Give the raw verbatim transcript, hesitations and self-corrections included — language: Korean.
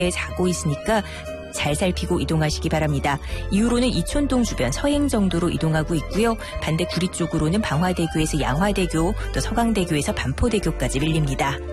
자고 있으니까 잘 살피고 이동하시기 바랍니다. 이후로는 이촌동 주변 서행 정도로 이동하고 있고요. 반대 구리 쪽으로는 방화대교에서 양화대교, 또 서강대교에서 반포대교까지 밀립니다.